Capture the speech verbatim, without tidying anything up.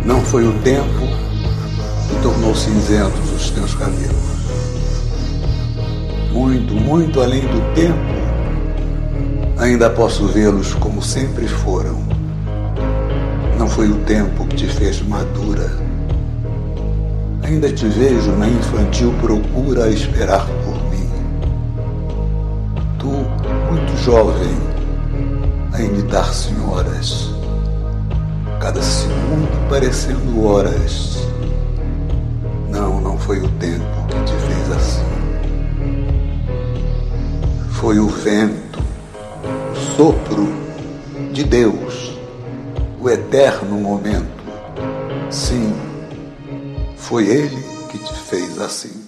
Não foi o tempo que tornou cinzentos os teus cabelos. Muito, muito além do tempo, ainda posso vê-los como sempre foram. Não foi o tempo que te fez madura. Ainda te vejo na infantil procura a esperar por mim. Tu, muito jovem, a imitar senhoras, cada segundo parecendo horas. Não, não foi o tempo que te fez assim. Foi o vento, o sopro de Deus, o eterno momento. Sim, foi Ele que te fez assim.